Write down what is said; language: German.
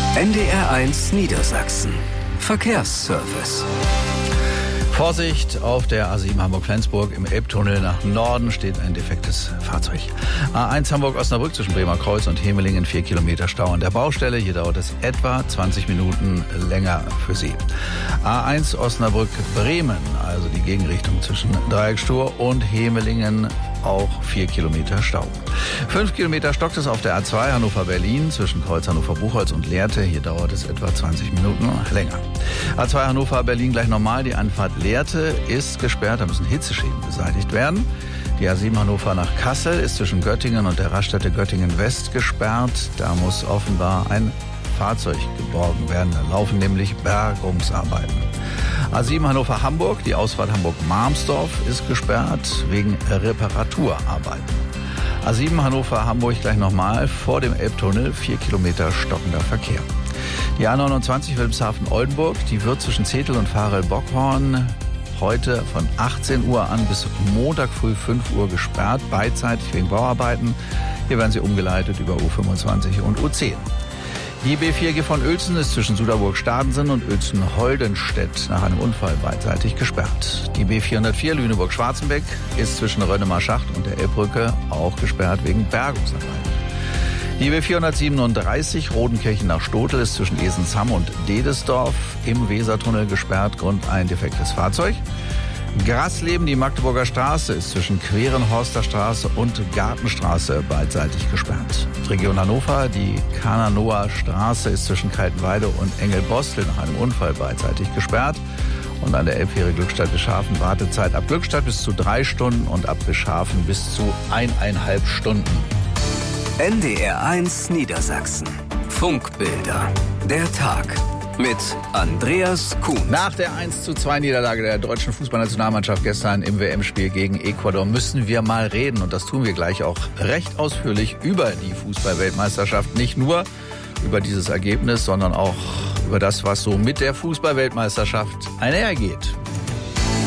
NDR1 Niedersachsen. Verkehrsservice. Vorsicht, auf der A7 Hamburg-Flensburg im Elbtunnel nach Norden steht ein defektes Fahrzeug. A1 Hamburg-Osnabrück zwischen Bremerkreuz und Hemelingen 4 Kilometer Stau an der Baustelle. Hier dauert es etwa 20 Minuten länger für Sie. A1 Osnabrück-Bremen, also die Gegenrichtung zwischen Dreieckstor und Hemelingen, auch 4 Kilometer Stau. 5 Kilometer stockt es auf der A2 Hannover-Berlin zwischen Kreuz Hannover-Buchholz und Lehrte. Hier dauert es etwa 20 Minuten länger. A2 Hannover-Berlin gleich normal. Die Anfahrt Lehrte ist gesperrt. Da müssen Hitzeschäden beseitigt werden. Die A7 Hannover nach Kassel ist zwischen Göttingen und der Raststätte Göttingen-West gesperrt. Da muss offenbar ein Fahrzeug geborgen werden. Da laufen nämlich Bergungsarbeiten. A7 Hannover-Hamburg, die Ausfahrt Hamburg-Marmsdorf ist gesperrt wegen Reparaturarbeiten. A7 Hannover-Hamburg gleich nochmal vor dem Elbtunnel, 4 Kilometer stockender Verkehr. Die A29 Wilhelmshaven-Oldenburg, die wird zwischen Zetel und Varel-Bockhorn heute von 18 Uhr an bis Montag früh 5 Uhr gesperrt, beidseitig wegen Bauarbeiten. Hier werden sie umgeleitet über U25 und U10. Die B4G von Uelzen ist zwischen Suderburg-Stadensen und Uelzen-Holdenstedt nach einem Unfall beidseitig gesperrt. Die B404 Lüneburg-Schwarzenbeck ist zwischen Rönnemer-Schacht und der Elbbrücke auch gesperrt wegen Bergungsarbeiten. Die B437 Rodenkirchen nach Stotel ist zwischen Esenshamm und Dedesdorf im Wesertunnel gesperrt, Grund ein defektes Fahrzeug. Grasleben, die Magdeburger Straße, ist zwischen Querenhorster Straße und Gartenstraße beidseitig gesperrt. Region Hannover, die Kananoer Straße ist zwischen Kaltenweide und Engelbostel nach einem Unfall beidseitig gesperrt. Und an der Elbfähre Glückstadt-Bischhafen Wartezeit ab Glückstadt bis zu 3 Stunden und ab Bischhafen bis zu 1,5 Stunden. NDR1 Niedersachsen. Funkbilder. Der Tag. Mit Andreas Kuhn. Nach der 1:2 Niederlage der deutschen Fußballnationalmannschaft gestern im WM-Spiel gegen Ecuador müssen wir mal reden. Und das tun wir gleich auch recht ausführlich über die Fußball-Weltmeisterschaft. Nicht nur über dieses Ergebnis, sondern auch über das, was so mit der Fußball-Weltmeisterschaft einhergeht.